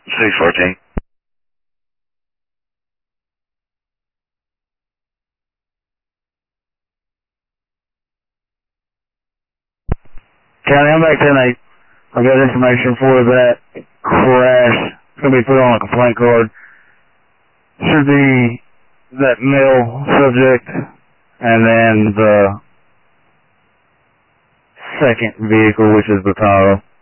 614. County, I'm back 10-8. I got information for that crash. It's going to be put on a complaint card. Should be that male subject and then the second vehicle, which is the Tahoe.